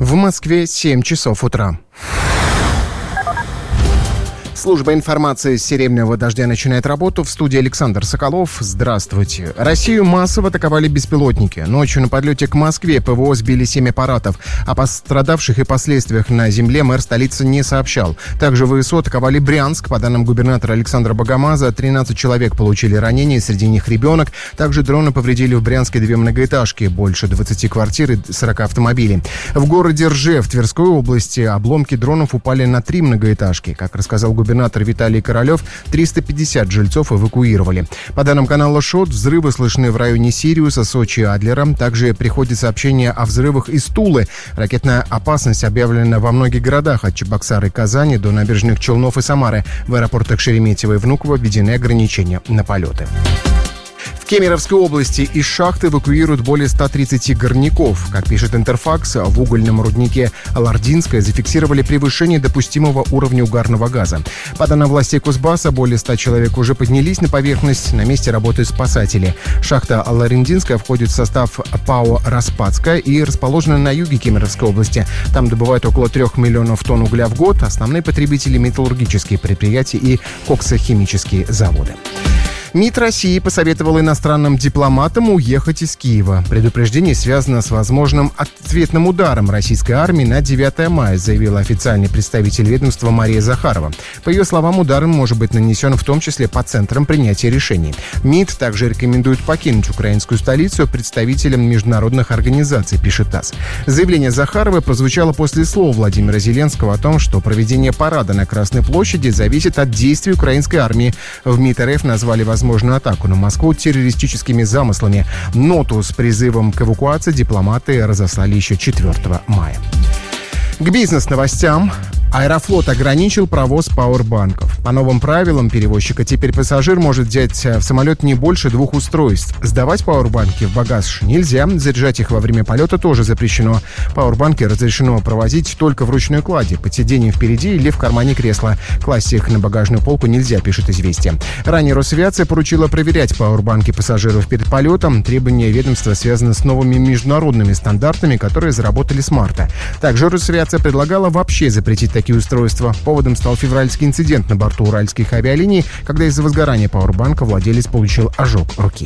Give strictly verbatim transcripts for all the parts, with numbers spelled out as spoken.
В Москве семь часов утра. Служба информации «Серебряного дождя» начинает работу. В студии Александр Соколов. Здравствуйте. Россию массово атаковали беспилотники. Ночью на подлете к Москве ПВО сбили семь аппаратов. О пострадавших и последствиях на земле мэр столицы не сообщал. Также ВСУ атаковали Брянск. По данным губернатора Александра Богомаза, тринадцать человек получили ранения, среди них ребенок. Также дроны повредили в Брянске две многоэтажки, больше двадцати квартир и сорока автомобилей. В городе Ржев Тверской области обломки дронов упали на три многоэтажки. Как рассказал губернатор Губернатор Виталий Королев, триста пятьдесят жильцов эвакуировали. По данным канала ШОТ, взрывы слышны в районе Сириуса, Сочи и Адлера. Также приходят сообщения о взрывах из Тулы. Ракетная опасность объявлена во многих городах, от Чебоксар и Казани до набережных Челнов и Самары. В аэропортах Шереметьево и Внуково введены ограничения на полеты. В Кемеровской области из шахты эвакуируют более ста тридцати горняков. Как пишет Интерфакс, в угольном руднике Алардинское зафиксировали превышение допустимого уровня угарного газа. По данным властей Кузбасса, более ста человек уже поднялись на поверхность. На месте работают спасатели. Шахта Алардинская входит в состав ПАО «Распадская» и расположена на юге Кемеровской области. Там добывают около трех миллионов тонн угля в год. Основные потребители — металлургические предприятия и коксохимические заводы. МИД России посоветовал иностранным дипломатам уехать из Киева. Предупреждение связано с возможным ответным ударом российской армии на девятое мая, заявила официальный представитель ведомства Мария Захарова. По ее словам, удар может быть нанесен в том числе по центрам принятия решений. МИД также рекомендует покинуть украинскую столицу представителям международных организаций, пишет ТАСС. Заявление Захаровой прозвучало после слов Владимира Зеленского о том, что проведение парада на Красной площади зависит от действий украинской армии. В МИД РФ назвали возможность возможную атаку на Москву террористическими замыслами. Ноту с призывом к эвакуации дипломаты разослали еще четвёртого мая. К бизнес-новостям. Аэрофлот ограничил провоз пауэрбанков. По новым правилам перевозчика теперь пассажир может взять в самолет не больше двух устройств. Сдавать пауэрбанки в багаж нельзя, заряжать их во время полета тоже запрещено. Пауэрбанки разрешено провозить только в ручной кладе, под сиденьем впереди или в кармане кресла. Класть их на багажную полку нельзя, пишет «Известия». Ранее Росавиация поручила проверять пауэрбанки пассажиров перед полетом. Требования ведомства связаны с новыми международными стандартами, которые заработали с марта. Также Росавиация предлагала вообще запретить такие устройства. Поводом стал февральский инцидент на борту уральских авиалиний, когда из-за возгорания пауэрбанка владелец получил ожог руки.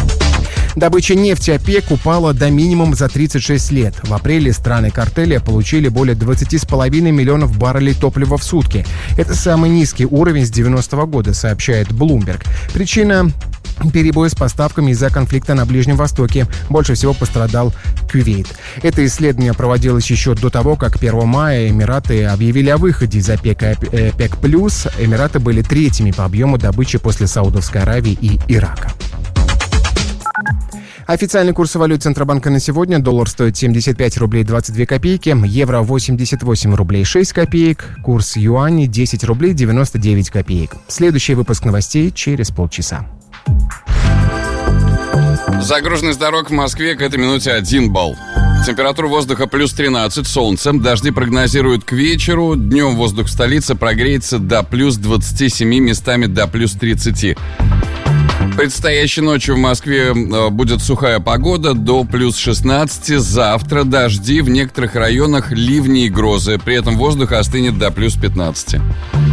Добыча нефти ОПЕК упала до минимума за тридцать шесть лет. В апреле страны картеля получили более двадцати с половиной миллионов баррелей топлива в сутки. Это самый низкий уровень с девяностого года, сообщает Bloomberg. Причина — перебои с поставками из-за конфликта на Ближнем Востоке. Больше всего пострадал Кувейт. Это исследование проводилось еще до того, как первого мая Эмираты объявили о выходе из ОПЕК и ОПЕК+. Эмираты были третьими по объему добычи после Саудовской Аравии и Ирака. Официальный курс валют Центробанка на сегодня. Доллар стоит семьдесят пять рублей двадцать две копейки, евро восемьдесят восемь рублей шесть копеек, курс юаней десять рублей девяносто девять копеек. Следующий выпуск новостей через полчаса. Загруженность дорог в Москве к этой минуте один балл. Температура воздуха плюс тринадцать, солнце. Дожди прогнозируют к вечеру. Днем воздух в столице прогреется до плюс двадцати семи, местами до плюс тридцати. Предстоящей ночью в Москве будет сухая погода до плюс шестнадцати. Завтра дожди, в некоторых районах ливни и грозы. При этом воздух остынет до плюс пятнадцати.